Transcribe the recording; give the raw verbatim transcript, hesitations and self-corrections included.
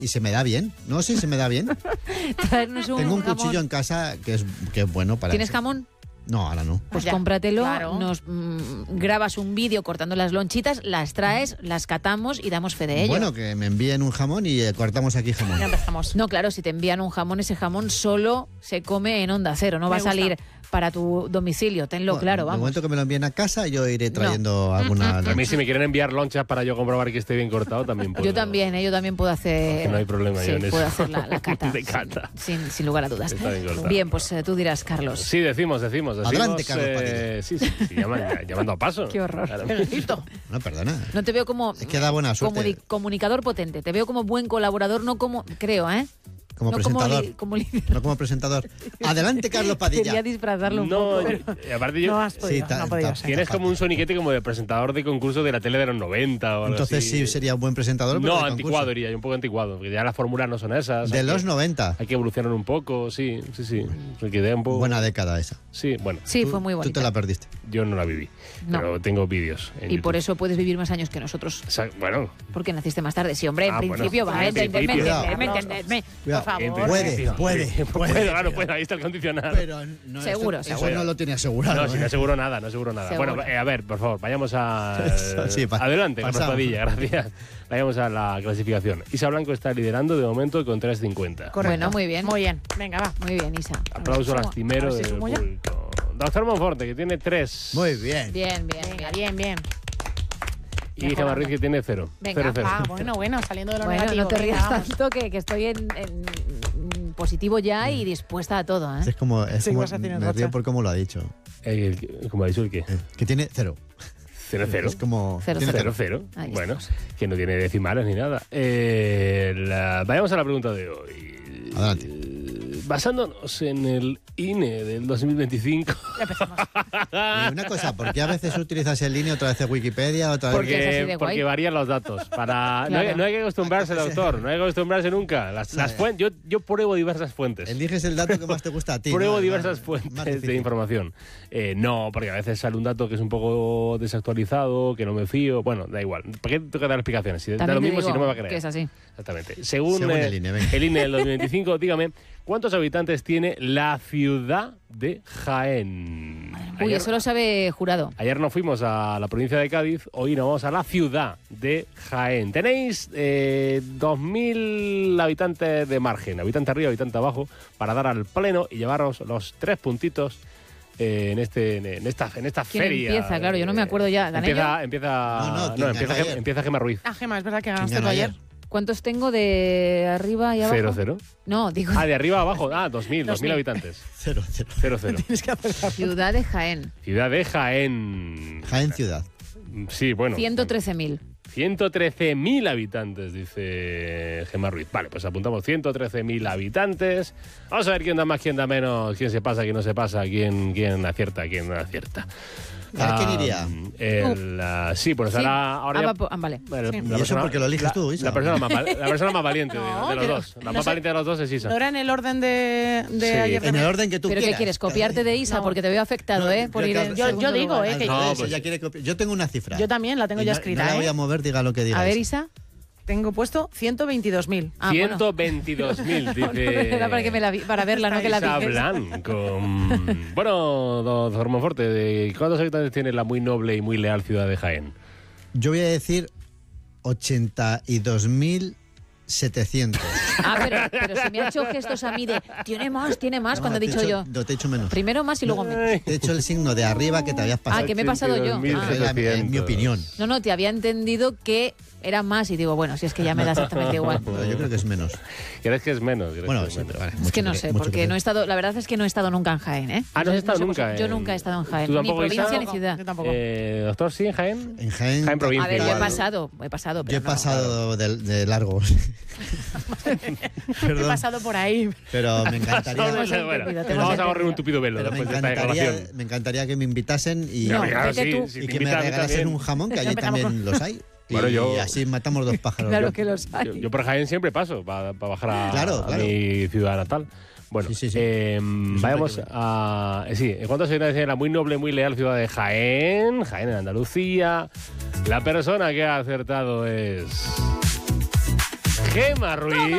y se me da bien. No, sí, se me da bien. Traernos un Tengo un jamón. cuchillo en casa que es, que es bueno para ¿Tienes eso. jamón? No, ahora no. Pues Ya, cómpratelo, claro. nos mm, grabas un vídeo cortando las lonchitas, las traes, las catamos y damos fe de ello. Bueno, que me envíen un jamón y eh, cortamos aquí jamón. Ya empezamos. No, claro, si te envían un jamón, ese jamón solo se come en Onda Cero, no va Me a salir gusta. para tu domicilio, tenlo Bueno, claro, de vamos. momento que me lo envíen a casa, yo iré trayendo alguna... A mí si me quieren enviar lonchas para yo comprobar que esté bien cortado, también puedo. Yo también, ¿eh? Yo también puedo hacer... Que no hay problema sí, yo en eso. puedo hacer la, la cata. De cata. Sin, sin lugar a dudas. Está bien cortado. Bien, pues eh, tú dirás, Carlos. Sí, decimos, decimos. decimos Adelante, Carlos eh, Sí, sí, sí, llaman- llamando a paso. Qué horror. Claro. No, perdona. No te veo como... Es que da buena suerte. comuni- comunicador potente, te veo como buen colaborador, no como... Creo, ¿eh? Como no presentador. Como, li- como líder. No como presentador. Adelante, Carlos Padilla. Quería disfrazarlo un No, poco. yo- y aparte yo... No has podido, Sí, ta- no ha podido ta- ser. Tienes como un soniquete como de presentador de concurso de la tele de los noventa o algo Entonces así. sí sería un buen presentador. pero No, de anticuado concurso. diría yo, un poco anticuado, porque ya las fórmulas no son esas. De hay los que- noventa. Hay que evolucionar un poco, sí, sí, sí. Me quedé un poco... Buena década esa. Sí, bueno, Sí, Tú- fue muy Tú bonita. te la perdiste. yo no la viví, No. pero tengo vídeos en Y por YouTube. eso puedes vivir más años que nosotros. O sea, bueno, Porque naciste más tarde. Sí, hombre, en Ah, bueno. principio, va, En entenderme, principio. entenderme, Cuidado. entenderme. Cuidado. Por favor. en Puede, principio. puede, puede. Puede, claro, puede, ahí está el condicionado. Pero no, Seguro, eso, seguro. Eso no lo tiene asegurado. No, si ¿eh? no aseguro nada, no aseguro nada. Seguro. Bueno, eh, a ver, por favor, vayamos a... Eso, sí, pa- Adelante, Carlos pasamos. Padilla, gracias. Vayamos a la clasificación. Isa Blanco está liderando de momento con tres cincuenta. Correcto. Bueno, muy bien. Muy bien. Venga, va. Muy bien, Isa. Aplauso A ver si lastimero sumo- a ver si del sumo ya. público. Doctor Monforte, que tiene tres. Muy bien. Bien, bien, Venga, bien. bien, bien. Y Gemma Ruiz, que tiene cero. Venga, cero, cero. Ah, bueno, bueno, saliendo de lo Bueno, negativo. no te venga, rías vamos. tanto que, que estoy en, en positivo ya y dispuesta a todo, ¿eh? Es como, es Sí, como- vas a tener me racha. río por cómo lo ha dicho. Eh, el- ¿Cómo ha dicho el qué? Eh, Que tiene cero. Cero, cero. Es como... Cero, tiene Cero, cero. Ahí Bueno, que no tiene decimales ni nada. Eh, la- vayamos a la pregunta de hoy. Adelante. Eh, Basándonos en el I N E del dos mil veinticinco. Ya empezamos. Y una cosa, ¿por qué a veces utilizas el línea, otra vez Wikipedia, otra vez... Porque es así Porque, de porque guay. varían los datos. Para, no, hay, Claro. no hay que acostumbrarse, doctor. No hay que acostumbrarse nunca. Las, las fuen- yo, yo pruebo diversas fuentes. Eliges el dato que más te gusta a ti. Pruebo ¿no? diversas Más- más fuentes de difícil. información. Eh, no, porque a veces sale un dato que es un poco desactualizado, que no me fío. Bueno, da igual. ¿Para qué tengo que dar explicaciones? Si da También lo te mismo digo si no me va a creer. que es así. Exactamente. Según, Según eh, el I N E, venga. el I N E del dos mil veinticinco, dígame, ¿cuántos habitantes tiene la ciudad de Jaén? Uy, Ayer- eso lo sabe Jurado. Ayer nos fuimos a la provincia de Cádiz, hoy nos vamos a la ciudad de Jaén. Tenéis eh, dos mil habitantes de margen, habitante arriba, habitante abajo, para dar al pleno y llevaros los tres puntitos eh, en, este, en, esta, en esta ¿Quién feria. empieza? Claro, yo no me acuerdo ya. ¿Gané Empieza, yo? empieza, No, no, no, ¿quién empieza, ganó Gem- ayer? empieza Gemma Ruiz. Ah, Gemma, es verdad que ¿Quién ganaste ganó tú ayer. ayer? ¿Cuántos tengo de arriba y abajo? Cero, cero. No, digo Ah, de arriba a abajo. Ah, dos mil, dos mil dos mil. habitantes. Cero, cero. Cero, cero. Tienes que hacer la- Ciudad de Jaén. Ciudad de Jaén. Jaén Ciudad. Sí, bueno. ciento trece mil. ciento trece mil habitantes, dice Gemma Ruiz. Vale, pues apuntamos ciento trece mil habitantes. Vamos a ver quién da más, quién da menos, quién se pasa, quién no se pasa, quién, quién acierta, quién no acierta. A ver, ¿quién iría? El, ah, sí, pues Sí. ahora, ahora Ah, ya- va po- ah, vale. Bueno, Sí. la ¿Y eso persona- porque lo eliges la- tú, Isa? La persona más, val- la persona más valiente de- No, de, los pero dos. La no más sé. valiente de los dos es Isa. ¿No era en el orden de, de Sí. ayer? En el orden que tú ¿Pero quieras. qué quieres? ¿Copiarte de Isa? No. Porque te veo afectado, No, ¿eh? Por yo- ir yo- en yo- yo segundo digo, lugar. ¿eh? Al que- revés, No, pues- ella quiere copiar. Yo tengo una cifra. Yo también la tengo Y ya no- escrita, No la ¿eh? voy a mover, diga lo que diga. A ver, Isa. Tengo puesto ciento veintidós mil. Ah, bueno. ciento veintidós mil, dice... Era para, que me la vi- para verla, no que la Isa dices. Blanco. Bueno, doctor Monforte, ¿de ¿cuántos habitantes tiene la muy noble y muy leal ciudad de Jaén? Yo voy a decir ochenta y dos mil setecientos. Ah, pero, pero si me ha hecho gestos a mí de tiene más, tiene más, cuando he dicho yo. No, te he hecho menos. Primero más y luego menos. Te he hecho el signo de arriba que te habías pasado. Ah, que me he pasado yo. ochenta y dos mil Ah. Era mi- en mi opinión. No, no, te había entendido que era más y digo, bueno, si es que ya me da exactamente igual. Pero yo creo que es menos. ¿Crees que es menos? ¿Crees Bueno, que es sí, menos? vale, Es mucho que no cre- sé, mucho porque cre- no he estado, la verdad es que no he estado nunca en Jaén, ¿eh? Ah, no has Entonces, estado sé nunca vosotros. Yo en- nunca he estado en Jaén, ¿Tú ni tampoco, Isa? provincia ni Tampoco, ciudad. yo tampoco. Eh, doctor, ¿sí en Jaén? En Jaén. Jaén provincia. A ver, yo he igual. pasado, he pasado, pero Yo he no. pasado de, de largo. He Perdón, pasado por ahí. pero me encantaría. hemos Bueno, entendido, te hemos vamos a entendido. correr un tupido velo Pero me después de esta encantaría, grabación. me encantaría que me invitasen y, No, Claro, vete sí, tú. si y te que me invitan a mí regalasen también. un jamón, que Ya allí empezamos también los hay. Y Bueno, yo- así matamos dos pájaros. Claro Yo- que los hay. Yo, yo por Jaén siempre paso para bajar a, Claro, a claro. mi ciudad natal. Bueno, Sí, sí, sí. eh, vayamos que voy. a... eh, sí, ¿en cuántos habitantes tiene la muy noble, muy leal ciudad de Jaén? Jaén en Andalucía. La persona que ha acertado es... Gemma Ruiz.